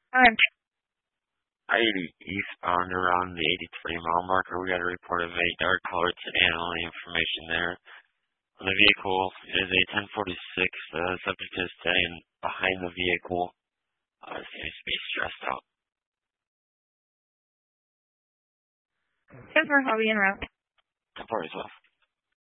Alright. I-80 eastbound around the 83-mile marker. We got a report of a dark colored sedan. Only information there. On the vehicle is a 1046. The subject is staying behind the vehicle. Seems to be stressed out. 10-4, I'll be en route. 10-4 as well.